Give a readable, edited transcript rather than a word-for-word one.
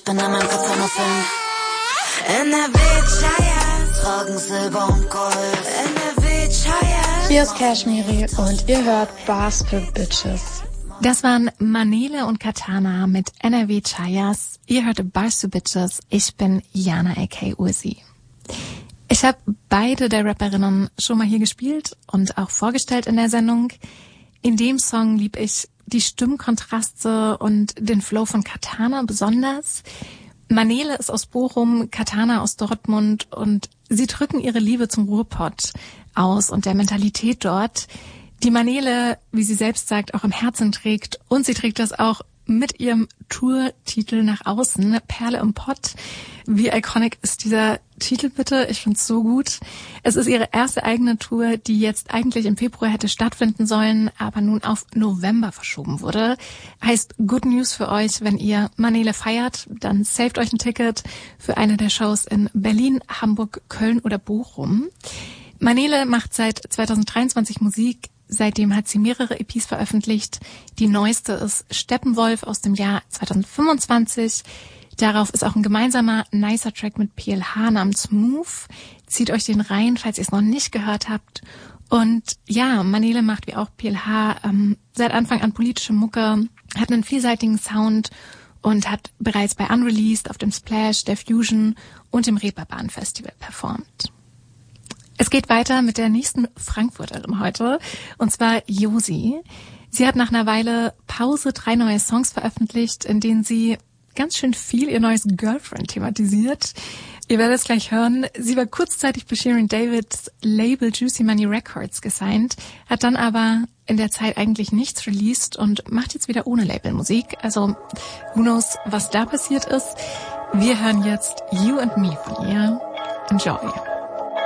ich bin in meinem Katana-Film. NRW Chayas, tragen Silber und Gold. NRW Chayas. Hier ist Kashmiri und ihr hört Bars für Bitches. Das waren Manele und Katana mit NRW Chayas. Ihr hörte Bars für Bitches. Ich bin Jana aka Ursi. Ich habe beide der Rapperinnen schon mal hier gespielt und auch vorgestellt in der Sendung. In dem Song lieb ich die Stimmkontraste und den Flow von Katana besonders. Manele ist aus Bochum, Katana aus Dortmund und sie drücken ihre Liebe zum Ruhrpott aus und der Mentalität dort, die Manele, wie sie selbst sagt, auch im Herzen trägt, und sie trägt das auch mit ihrem Tourtitel nach außen, Perle im Pott. Wie iconic ist dieser Titel bitte? Ich find's so gut. Es ist ihre erste eigene Tour, die jetzt eigentlich im Februar hätte stattfinden sollen, aber nun auf November verschoben wurde. Heißt Good News für euch, wenn ihr Manele feiert, dann saved euch ein Ticket für eine der Shows in Berlin, Hamburg, Köln oder Bochum. Manele macht seit 2023 Musik. Seitdem hat sie mehrere EPs veröffentlicht. Die neueste ist Steppenwolf aus dem Jahr 2025. Darauf ist auch ein gemeinsamer nicer Track mit PLH namens Move. Zieht euch den rein, falls ihr es noch nicht gehört habt. Und ja, Manele macht wie auch PLH seit Anfang an politische Mucke, hat einen vielseitigen Sound und hat bereits bei Unreleased auf dem Splash, der Fusion und dem Reeperbahn Festival performt. Es geht weiter mit der nächsten Frankfurterin heute, und zwar Josi. Sie hat nach einer Weile Pause 3 neue Songs veröffentlicht, in denen sie ganz schön viel ihr neues Girlfriend thematisiert. Ihr werdet es gleich hören. Sie war kurzzeitig bei Shirin Davids Label Juicy Money Records gesigned, hat dann aber in der Zeit eigentlich nichts released und macht jetzt wieder ohne Label Musik. Also who knows, was da passiert ist. Wir hören jetzt You and Me von ihr. Enjoy.